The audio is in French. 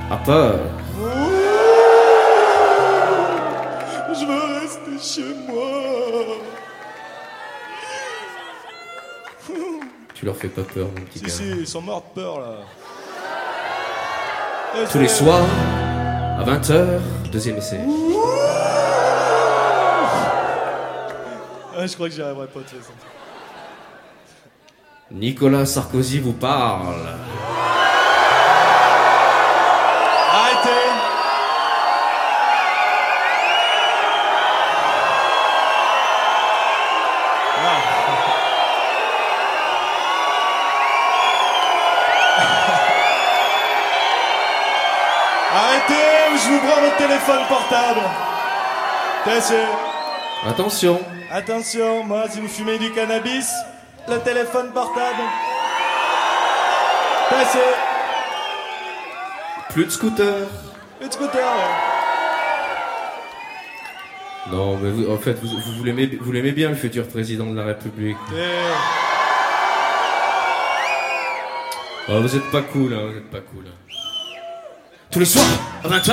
A peur. Je veux rester chez moi. Tu leur fais pas peur, mon petit gars. Si, ils sont morts de peur, là. Tous les soirs, à 20h, deuxième essai. Ah, je crois que j'y arriverai pas de toute façon. Nicolas Sarkozy vous parle. Arrêtez. Arrêtez ou je vous prends votre téléphone portable. Attention. Attention, moi, si vous fumez du cannabis, le téléphone portable. Passez. Plus de scooter. Le scooter, ouais. Non, mais vous, en fait, vous l'aimez bien, le futur président de la République. Oh, vous êtes pas cool, hein, vous êtes pas cool. Tous les soirs, à 20h.